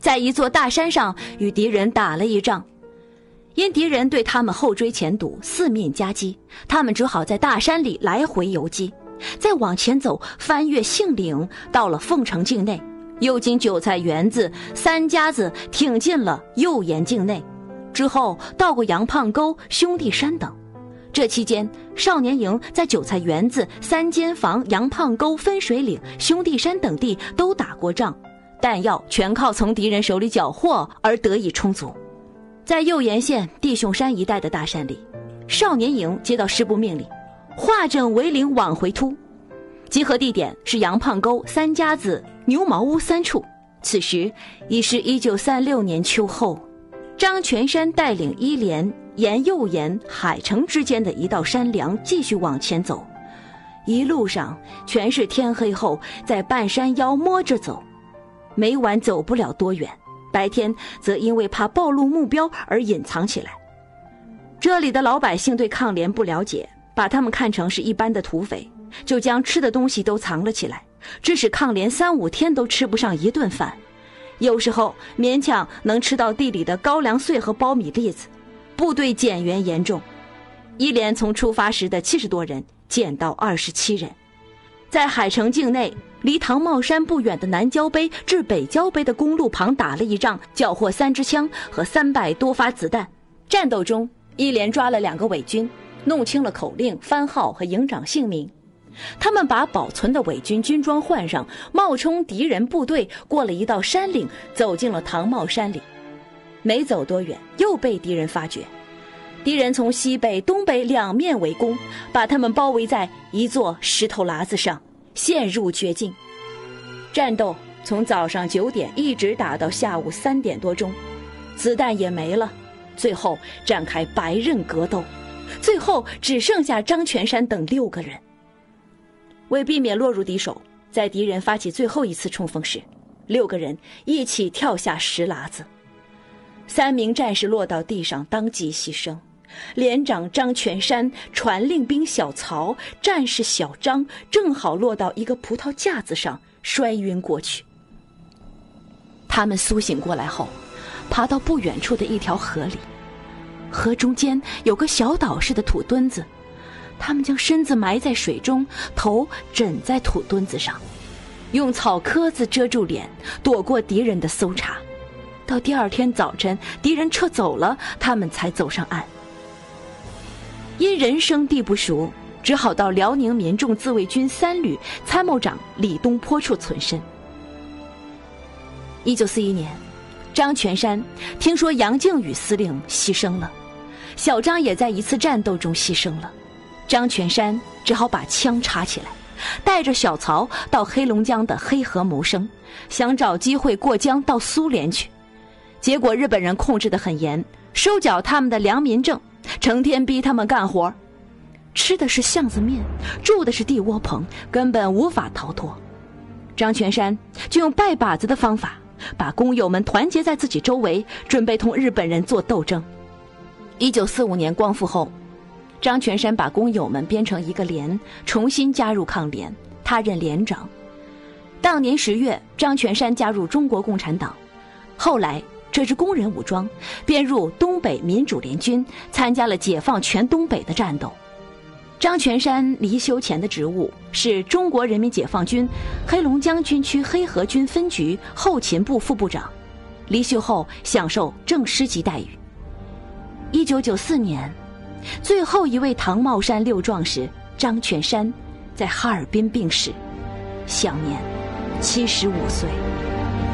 在一座大山上与敌人打了一仗。因敌人对他们后追前堵，四面夹击，他们只好在大山里来回游击。再往前走，翻越杏岭，到了凤城境内，又经韭菜园子、三家子，挺进了右岩境内，之后到过杨胖沟、兄弟山等。这期间，少年营在韭菜园子、三间房、杨胖沟、分水岭、兄弟山等地都打过仗，弹药全靠从敌人手里缴获而得以充足。在右岩县弟兄山一带的大山里，少年营接到师部命令，化整为零往回突。集合地点是杨胖沟、三家子、牛毛屋3处。此时已是1936年秋后，张全山带领一连沿右岩海城之间的一道山梁继续往前走，一路上全是天黑后在半山腰摸着走，每晚走不了多远，白天则因为怕暴露目标而隐藏起来。这里的老百姓对抗联不了解，把他们看成是一般的土匪，就将吃的东西都藏了起来，致使抗联3、5天都吃不上一顿饭，有时候勉强能吃到地里的高粱穗和苞米粒子。部队减员严重，一连从出发时的70多人减到27人。在海城境内，离唐茂山不远的南郊碑至北郊碑的公路旁打了一仗，缴获3支枪和300多发子弹。战斗中，一连抓了2个伪军，弄清了口令、番号和营长姓名。他们把保存的伪军军装换上，冒充敌人部队，过了一道山岭，走进了唐茂山里。没走多远，又被敌人发觉。敌人从西北、东北两面围攻，把他们包围在一座石头喇子上，陷入绝境。战斗从早上9点一直打到下午3点多钟，子弹也没了，最后展开白刃格斗，最后只剩下张全山等6个人。为避免落入敌手，在敌人发起最后一次冲锋时，6个人一起跳下石喇子。3名战士落到地上，当即牺牲。连长张全山、传令兵小曹、战士小张正好落到一个葡萄架子上，摔晕过去。他们苏醒过来后，爬到不远处的一条河里，河中间有个小岛似的土墩子，他们将身子埋在水中，头枕在土墩子上，用草壳子遮住脸，躲过敌人的搜查。到第2天早晨，敌人撤走了，他们才走上岸。因人生地不熟，只好到辽宁民众自卫军3旅参谋长李东坡处存身。1941年，张全山听说杨靖宇司令牺牲了，小张也在一次战斗中牺牲了，张全山只好把枪插起来，带着小曹到黑龙江的黑河谋生，想找机会过江到苏联去。结果日本人控制得很严，收缴他们的良民证，成天逼他们干活，吃的是巷子面，住的是地窝棚，根本无法逃脱。张全山就用拜把子的方法，把工友们团结在自己周围，准备同日本人做斗争。1945年光复后，张全山把工友们编成一个连，重新加入抗联，他任连长。当年10月，张全山加入中国共产党，后来这支工人武装编入东北民主联军，参加了解放全东北的战斗。张全山离休前的职务是中国人民解放军黑龙江军区黑河军分局后勤部副部长，离休后享受正师级待遇。1994年，最后一位唐茂山6壮士张全山在哈尔滨病逝，享年75岁。